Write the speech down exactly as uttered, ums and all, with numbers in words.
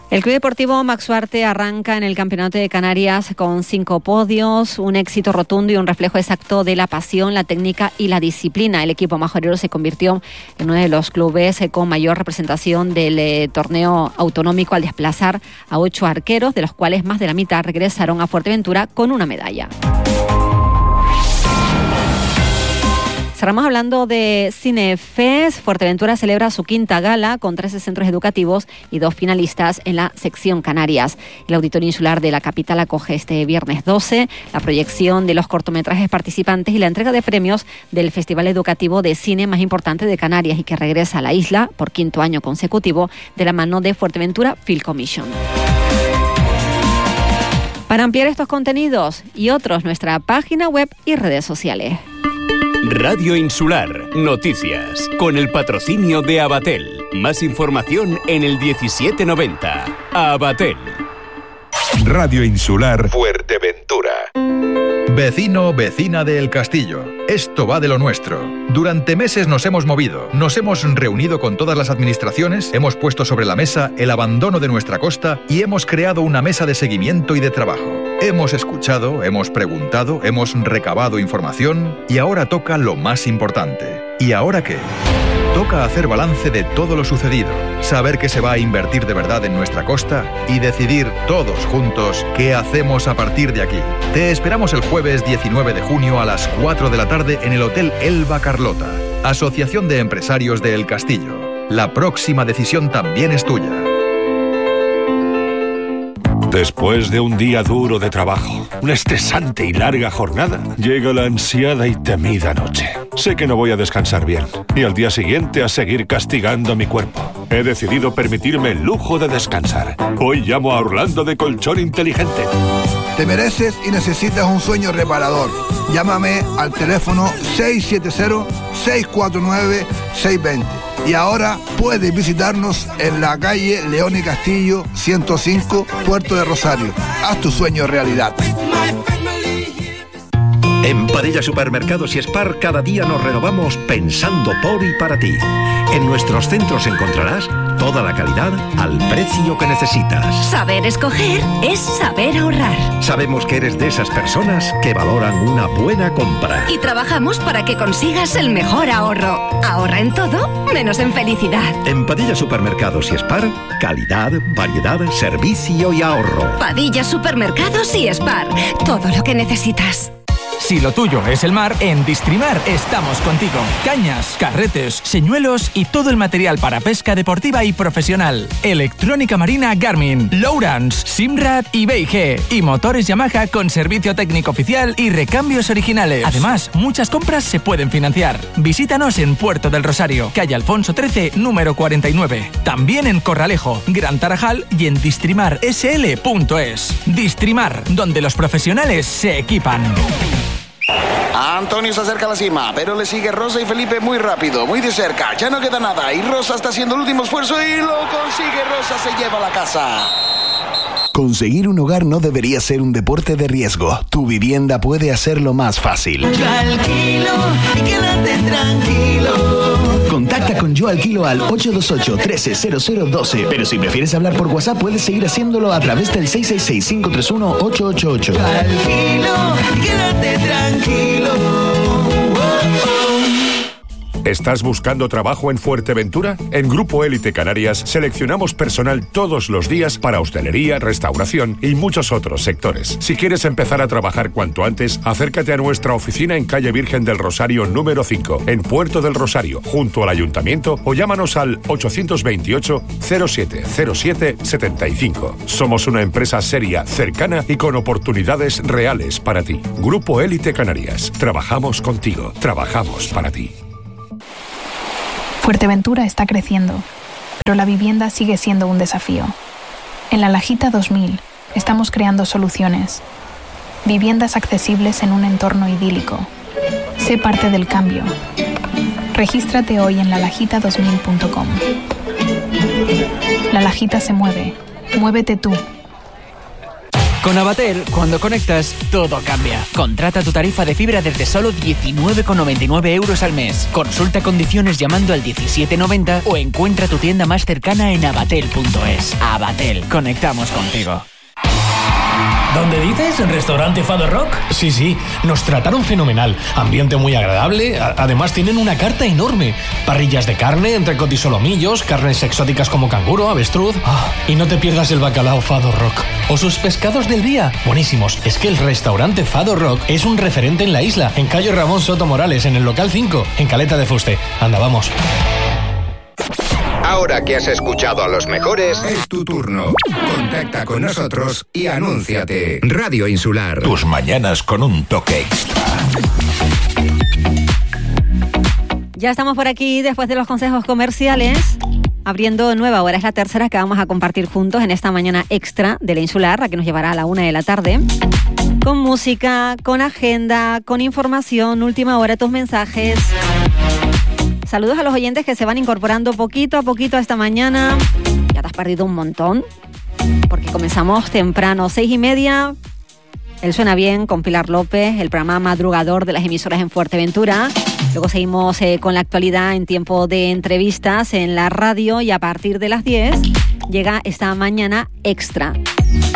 El Club Deportivo Maxuarte arranca en el Campeonato de Canarias con cinco podios, un éxito rotundo y un reflejo exacto de la pasión, la técnica y la disciplina. El equipo majorero se convirtió en uno de los clubes con mayor representación del eh, torneo autonómico al desplazar a ocho arqueros, de los cuales más de la mitad regresaron a Fuerteventura con una medalla. Cerramos hablando de Cinefest. Fuerteventura celebra su quinta gala con trece centros educativos y dos finalistas en la sección Canarias. El Auditorio Insular de la capital acoge este viernes doce la proyección de los cortometrajes participantes y la entrega de premios del Festival Educativo de Cine más importante de Canarias y que regresa a la isla por quinto año consecutivo de la mano de Fuerteventura Film Commission. Para ampliar estos contenidos y otros, nuestra página web y redes sociales. Radio Insular, noticias, con el patrocinio de Abatel. Más información en el diecisiete noventa. Abatel. Radio Insular Fuerteventura. Vecino, vecina de El Castillo, esto va de lo nuestro. Durante meses nos hemos movido, nos hemos reunido con todas las administraciones, hemos puesto sobre la mesa el abandono de nuestra costa y hemos creado una mesa de seguimiento y de trabajo. Hemos escuchado, hemos preguntado, hemos recabado información y ahora toca lo más importante. ¿Y ahora qué? Toca hacer balance de todo lo sucedido, saber qué se va a invertir de verdad en nuestra costa y decidir todos juntos qué hacemos a partir de aquí. Te esperamos el jueves diecinueve de junio a las cuatro de la tarde en el Hotel Elba Carlota, Asociación de Empresarios de El Castillo. La próxima decisión también es tuya. Después de un día duro de trabajo, una estresante y larga jornada, llega la ansiada y temida noche. Sé que no voy a descansar bien, y al día siguiente a seguir castigando mi cuerpo. He decidido permitirme el lujo de descansar. Hoy llamo a Orlando de Colchón Inteligente. Te mereces y necesitas un sueño reparador. Llámame al teléfono seis siete cero, seis cuatro nueve, seis dos cero. Y ahora puedes visitarnos en la calle León y Castillo ciento cinco, Puerto de Rosario. Haz tu sueño realidad. En Padilla Supermercados y Spar cada día nos renovamos pensando por y para ti. En nuestros centros encontrarás toda la calidad al precio que necesitas. Saber escoger es saber ahorrar. Sabemos que eres de esas personas que valoran una buena compra. Y trabajamos para que consigas el mejor ahorro. Ahorra en todo, menos en felicidad. En Padilla Supermercados y Spar, calidad, variedad, servicio y ahorro. Padilla Supermercados y Spar, todo lo que necesitas. Si lo tuyo es el mar, en Distrimar estamos contigo. Cañas, carretes, señuelos y todo el material para pesca deportiva y profesional. Electrónica marina Garmin, Lowrance, Simrad y B y G. Y motores Yamaha con servicio técnico oficial y recambios originales. Además, muchas compras se pueden financiar. Visítanos en Puerto del Rosario, calle Alfonso trece, número cuarenta y nueve. También en Corralejo, Gran Tarajal y en distrimar s l punto es. Distrimar, donde los profesionales se equipan. Antonio se acerca a la cima, pero le sigue Rosa y Felipe muy rápido, muy de cerca. Ya no queda nada y Rosa está haciendo el último esfuerzo y lo consigue. Rosa se lleva la casa. Conseguir un hogar no debería ser un deporte de riesgo. Tu vivienda puede hacerlo más fácil. Yo alquilo y quédate tranquilo. Contacta con Yo Alquilo al ocho dos ocho, uno tres cero cero uno dos. Pero si prefieres hablar por WhatsApp, puedes seguir haciéndolo a través del seis seis seis, cinco tres uno, ocho ocho ocho. Yo alquilo y quédate tranquilo. ¿Estás buscando trabajo en Fuerteventura? En Grupo Élite Canarias seleccionamos personal todos los días para hostelería, restauración y muchos otros sectores. Si quieres empezar a trabajar cuanto antes, acércate a nuestra oficina en calle Virgen del Rosario número cinco, en Puerto del Rosario, junto al Ayuntamiento, o llámanos al ochocientos veintiocho, cero siete cero siete, setenta y cinco. Somos una empresa seria, cercana y con oportunidades reales para ti. Grupo Élite Canarias. Trabajamos contigo. Trabajamos para ti. Fuerteventura está creciendo, pero la vivienda sigue siendo un desafío. En La Lajita dos mil estamos creando soluciones. Viviendas accesibles en un entorno idílico. Sé parte del cambio. Regístrate hoy en la lajita dos mil punto com. La Lajita se mueve. Muévete tú. Con Abatel, cuando conectas, todo cambia. Contrata tu tarifa de fibra desde solo diecinueve con noventa y nueve euros al mes. Consulta condiciones llamando al diecisiete noventa o encuentra tu tienda más cercana en abatel punto es. Abatel, conectamos contigo. ¿Dónde dices? ¿El restaurante Fado Rock? Sí, sí, nos trataron fenomenal. Ambiente muy agradable, a- además tienen una carta enorme. Parrillas de carne, entrecot y solomillos, carnes exóticas como canguro, avestruz. Ah, y no te pierdas el bacalao Fado Rock. O sus pescados del día, buenísimos. Es que el restaurante Fado Rock es un referente en la isla, en calle Ramón Soto Morales, en el local cinco, en Caleta de Fuste. Anda, vamos. Ahora que has escuchado a los mejores, es tu turno. Contacta con nosotros y anúnciate. Radio Insular. Tus mañanas con un toque extra. Ya estamos por aquí después de los consejos comerciales, abriendo nueva hora. Es la tercera que vamos a compartir juntos en esta mañana extra de la Insular, la que nos llevará a la una de la tarde. Con música, con agenda, con información, última hora, tus mensajes. Saludos a los oyentes que se van incorporando poquito a poquito a esta mañana. Ya te has perdido un montón, porque comenzamos temprano, seis y media. Él suena bien con Pilar López, el programa madrugador de las emisoras en Fuerteventura. Luego seguimos eh, con la actualidad en tiempo de entrevistas en la radio y a partir de las diez llega esta mañana extra.